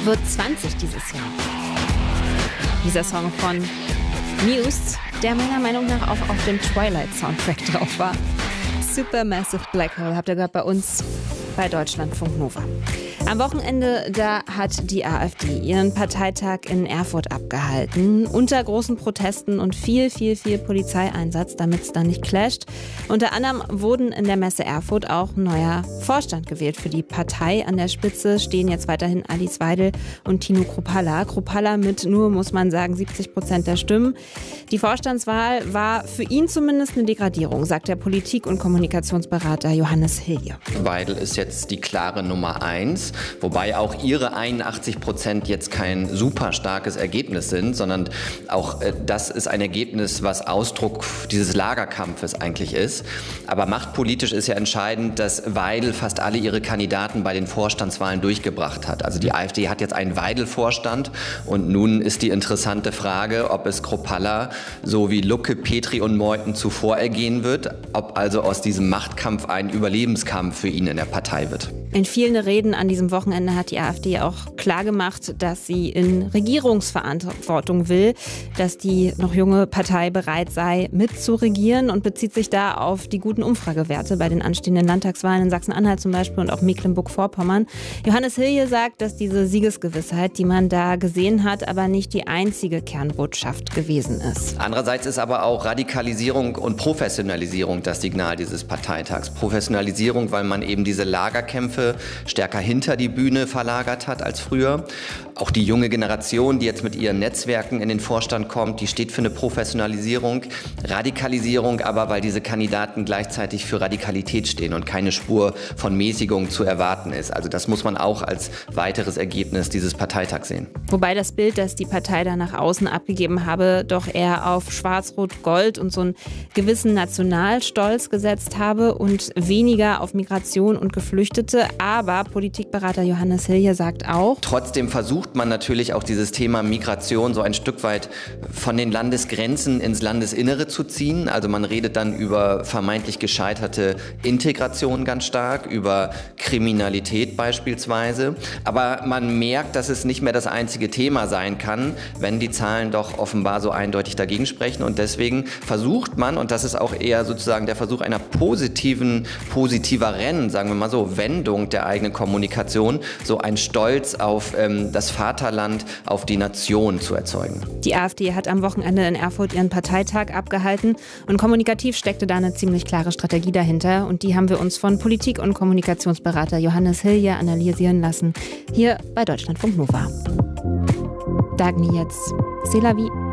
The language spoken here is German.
wird 20 dieses Jahr. Dieser Song von Muse, der meiner Meinung nach auch auf dem Twilight-Soundtrack drauf war. Supermassive Black Hole habt ihr gehört bei uns bei Deutschlandfunk Nova. Am Wochenende, da hat die AfD ihren Parteitag in Erfurt abgehalten. Unter großen Protesten und viel Polizeieinsatz, damit es dann nicht clasht. Unter anderem wurden in der Messe Erfurt auch ein neuer Vorstand gewählt für die Partei. An der Spitze stehen jetzt weiterhin Alice Weidel und Tino Kruppalla. Kruppalla mit nur, muss man sagen, 70% der Stimmen. Die Vorstandswahl war für ihn zumindest eine Degradierung, sagt der Politik- und Kommunikationsberater Johannes Hilje. Weidel ist jetzt die klare Nummer 1. Wobei auch ihre 81% jetzt kein super starkes Ergebnis sind, sondern auch das ist ein Ergebnis, was Ausdruck dieses Lagerkampfes eigentlich ist. Aber machtpolitisch ist ja entscheidend, dass Weidel fast alle ihre Kandidaten bei den Vorstandswahlen durchgebracht hat. Also die AfD hat jetzt einen Weidel-Vorstand und nun ist die interessante Frage, ob es Kruppalla so wie Lucke, Petri und Meuthen zuvor ergehen wird, ob also aus diesem Machtkampf ein Überlebenskampf für ihn in der Partei wird. In vielen Reden an diesem Wochenende hat die AfD auch klargemacht, dass sie in Regierungsverantwortung will, dass die noch junge Partei bereit sei, mitzuregieren und bezieht sich da auf die guten Umfragewerte bei den anstehenden Landtagswahlen in Sachsen-Anhalt zum Beispiel und auch Mecklenburg-Vorpommern. Johannes Hilje sagt, dass diese Siegesgewissheit, die man da gesehen hat, aber nicht die einzige Kernbotschaft gewesen ist. Andererseits ist aber auch Radikalisierung und Professionalisierung das Signal dieses Parteitags. Professionalisierung, weil man eben diese Lagerkämpfe stärker hinter die Bühne verlagert hat als früher. Auch die junge Generation, die jetzt mit ihren Netzwerken in den Vorstand kommt, die steht für eine Professionalisierung. Radikalisierung aber, weil diese Kandidaten gleichzeitig für Radikalität stehen und keine Spur von Mäßigung zu erwarten ist. Also das muss man auch als weiteres Ergebnis dieses Parteitags sehen. Wobei das Bild, das die Partei da nach außen abgegeben habe, doch eher auf Schwarz-Rot-Gold und so einen gewissen Nationalstolz gesetzt habe und weniger auf Migration und Geflüchtete. Aber Politikberater Johannes Hilje sagt auch: Trotzdem versucht man natürlich auch dieses Thema Migration so ein Stück weit von den Landesgrenzen ins Landesinnere zu ziehen. Also man redet dann über vermeintlich gescheiterte Integration ganz stark, über Kriminalität beispielsweise. Aber man merkt, dass es nicht mehr das einzige Thema sein kann, wenn die Zahlen doch offenbar so eindeutig dagegen sprechen. Und deswegen versucht man, und das ist auch eher sozusagen der Versuch einer positiveren, sagen wir mal so, Wendung der eigenen Kommunikation, so ein Stolz auf das Vaterland, auf die Nation zu erzeugen. Die AfD hat am Wochenende in Erfurt ihren Parteitag abgehalten und kommunikativ steckte da eine ziemlich klare Strategie dahinter und die haben wir uns von Politik- und Kommunikationsberater Johannes Hilje analysieren lassen, hier bei Deutschlandfunk Nova. Dagny jetzt. C'est la vie.